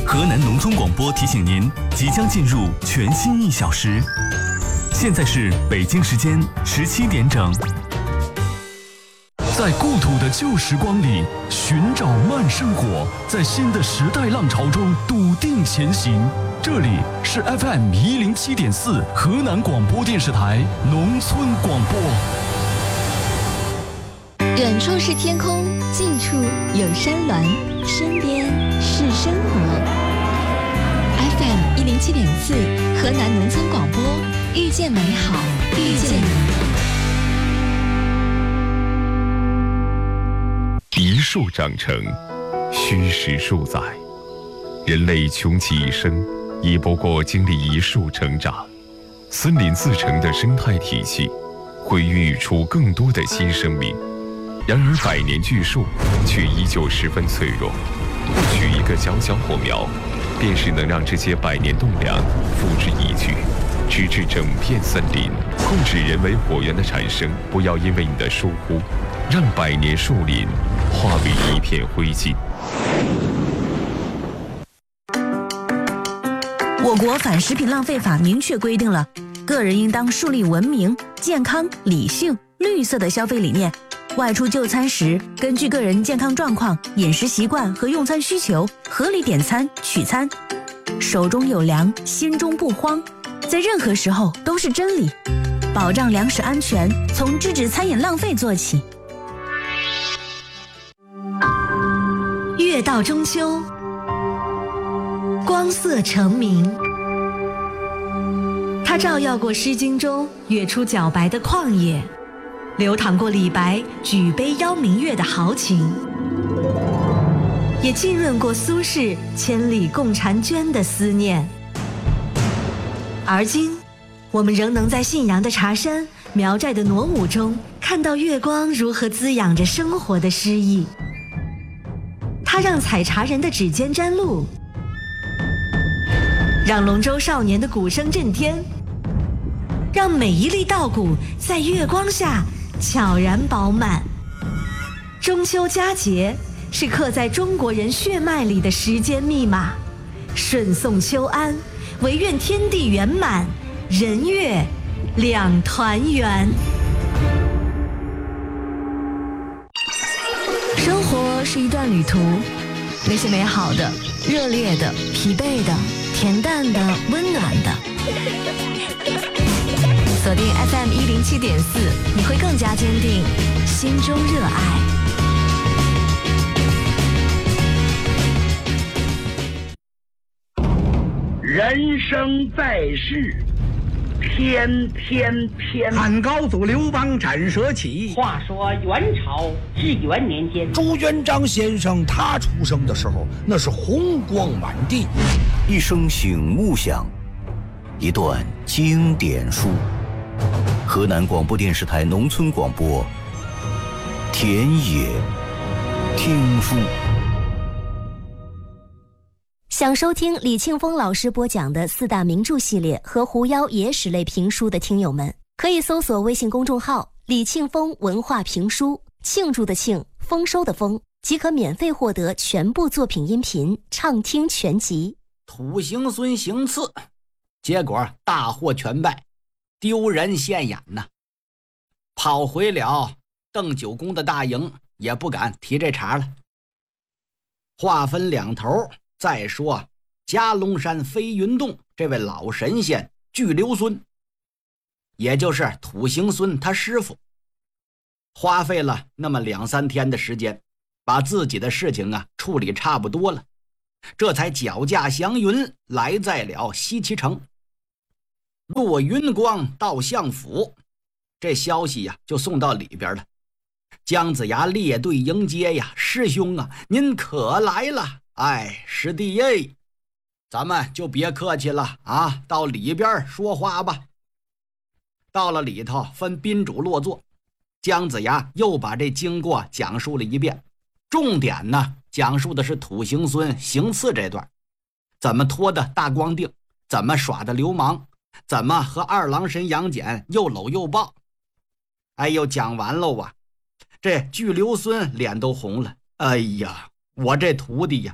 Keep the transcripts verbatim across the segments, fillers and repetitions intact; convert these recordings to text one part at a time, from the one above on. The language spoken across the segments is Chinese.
河南农村广播提醒您，即将进入全新一小时。现在是北京时间十七点整。 在故土的旧时光里寻找慢生活，在新的时代浪潮中笃定前行。这里是 F M 一零七点四河南广播电视台农村广播。 远处是天空，近处有山峦，身边是生活。F M 一零七点四河南农村广播，遇见美好，遇见你。 一树长成，虚实数载。人类穷其一生，也不过经历一树成长。森林自成的生态体系，会孕育出更多的新生命。然而百年巨树却依旧十分脆弱，或许一个小小火苗，便是能让这些百年栋梁付之一炬，直至整片森林。控制人为火源的产生，不要因为你的疏忽，让百年树林化为一片灰烬。 我国反食品浪费法明确规定了，个人应当树立文明、健康、理性、绿色的消费理念。外出就餐时，根据个人健康状况、饮食习惯和用餐需求，合理点餐取餐。手中有粮，心中不慌，在任何时候都是真理。保障粮食安全，从制止餐饮浪费做起。 月到中秋，光色澄明，它照耀过《诗经》中月出皎白的旷野，流淌过李白举杯邀明月的豪情，也浸润过苏轼千里共婵娟的思念。而今，我们仍能在信阳的茶山、苗寨的傩舞中，看到月光如何滋养着生活的诗意。它让采茶人的指尖沾露，让龙舟少年的鼓声震天，让每一粒稻谷在月光下悄然饱满。中秋佳节是刻在中国人血脉里的时间密码，顺送秋安，唯愿天地圆满，人月两团圆。生活是一段旅途，那些美好的、热烈的、疲惫的、恬淡的、温暖的。锁定 F M 一零七点四，你会更加坚定心中热爱。 人生在世，天天天。 汉高祖刘邦斩蛇起。 话说元朝至元年间， 朱元璋先生他出生的时候，那是红光满地。 一声醒目响，一段经典书。河南广播电视台农村广播，田野听书。 想收听李庆峰老师播讲的四大名著系列和狐妖野史类评书的听友们，可以搜索微信公众号李庆峰文化评书，庆祝的庆，丰收的丰，即可免费获得全部作品音频畅听全集。 土行孙行刺，结果大获全败，丢人现眼呐！跑回了邓九公的大营，也不敢提这茬了。话分两头，再说夹龙山飞云洞这位老神仙巨留孙，也就是土行孙他师傅，花费了那么两三天的时间，把自己的事情啊处理差不多了，这才脚驾祥云来在了西岐城。落云光到相府，这消息呀就送到里边了。姜子牙列队迎接呀，师兄啊，您可来了！哎，师弟耶，咱们就别客气了啊，到里边说话吧。到了里头，分宾主落座，姜子牙又把这经过讲述了一遍，重点呢讲述的是土行孙行刺这段，怎么拖的大光腚，怎么耍的流氓，怎么和二郎神杨戬又搂又抱。哎呦，讲完喽啊，这巨留孙脸都红了。哎呀，我这徒弟呀，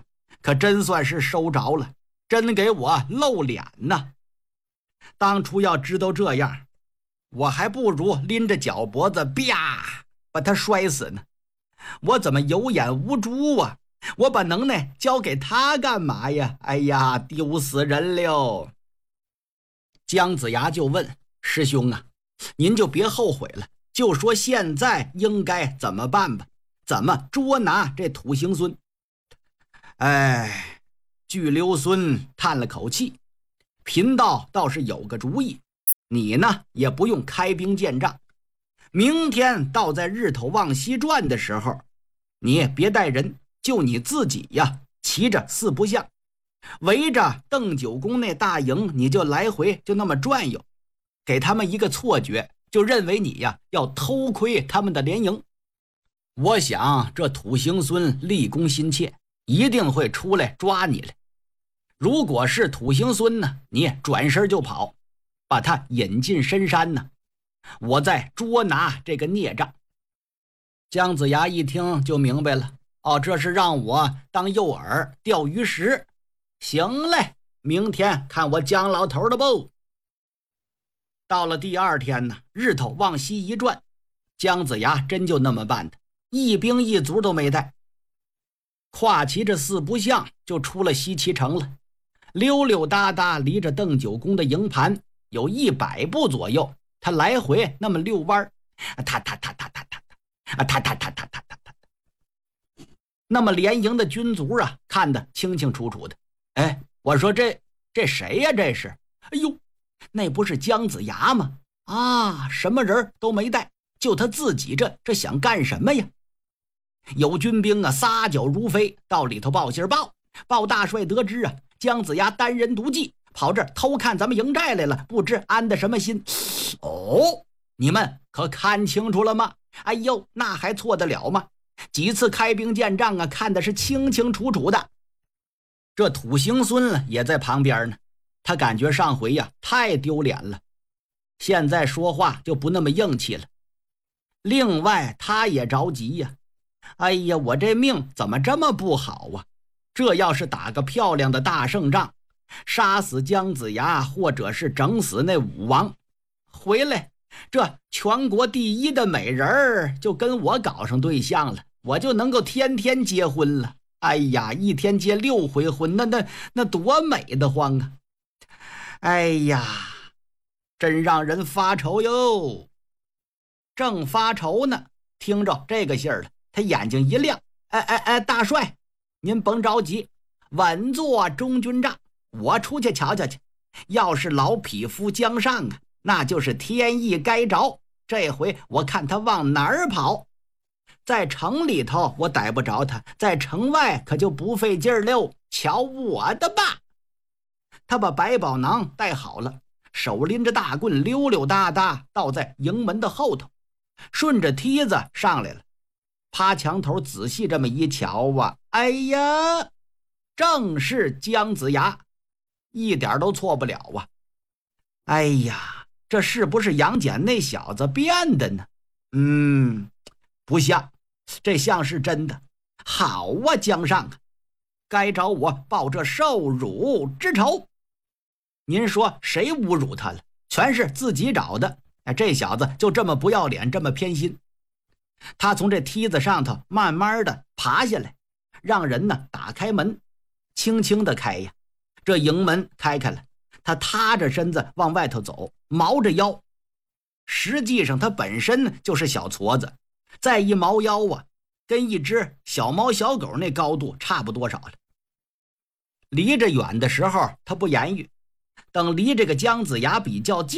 可真算是收着了，真给我露脸呐！当初要知道这样，我还不如拎着脚脖子啪把他摔死呢。我怎么有眼无珠啊？我把能耐交给他干嘛呀？哎呀，丢死人了！姜子牙就问师兄啊，您就别后悔了，就说现在应该怎么办吧？怎么捉拿这土行孙？哎，巨溜孙叹了口气，贫道倒是有个主意，你呢也不用开兵见仗，明天到在日头往西转的时候，你别带人，就你自己呀，骑着四不像，围着邓九公那大营，你就来回就那么转悠，给他们一个错觉，就认为你呀要偷窥他们的连营。我想这土行孙立功心切，一定会出来抓你来。如果是土行孙呢，你转身就跑，把他引进深山呢，我再捉拿这个孽障。姜子牙一听就明白了，哦，这是让我当诱饵钓鱼食。行嘞，明天看我姜老头的不。到了第二天呢，日头往西一转，姜子牙真就那么办的，一兵一卒都没带，跨骑着四不像就出了西岐城了，溜溜达达离着邓九公的营盘有一百步左右，他来回那么遛弯，踏踏踏踏踏踏啊，踏踏踏踏踏踏踏，那么连营的军卒啊，看得清清楚楚的。哎，我说这这谁呀？这是？哎呦，那不是姜子牙吗？啊，什么人都没带，就他自己这这想干什么呀？有军兵啊，撒脚如飞到里头报信报，报大帅得知啊，姜子牙单人独骑跑这儿偷看咱们营寨来了，不知安的什么心。哦，你们可看清楚了吗？哎呦，那还错得了吗？几次开兵见仗啊，看的是清清楚楚的。这土行孙也在旁边呢，他感觉上回呀太丢脸了，现在说话就不那么硬气了。另外他也着急呀，哎呀，我这命怎么这么不好啊？这要是打个漂亮的大胜仗，杀死姜子牙或者是整死那武王，回来这全国第一的美人儿就跟我搞上对象了，我就能够天天结婚了。哎呀，一天结六回婚，那那那多美得慌啊！哎呀，真让人发愁哟。正发愁呢，听着这个信儿了，他眼睛一亮，哎哎哎，大帅，您甭着急，稳坐中军帐，我出去瞧瞧去。要是老匹夫江上啊，那就是天意该着。这回我看他往哪儿跑。在城里头我逮不着他，在城外可就不费劲儿了。瞧我的吧！他把百宝囊带好了，手拎着大棍，溜溜达达到在营门的后头，顺着梯子上来了。趴墙头仔细这么一瞧啊，哎呀，正是姜子牙，一点都错不了啊！哎呀，这是不是杨戬那小子变的呢？嗯，不像，这像是真的。好啊，姜尚啊，该找我报这受辱之仇。您说谁侮辱他了？全是自己找的。哎，这小子就这么不要脸，这么偏心。他从这梯子上头慢慢的爬下来，让人呢打开门，轻轻的开呀。这营门开开了，他塌着身子往外头走，毛着腰。实际上他本身就是小矬子，再一毛腰啊，跟一只小猫小狗那高度差不多少了。离着远的时候他不言语，等离这个姜子牙比较近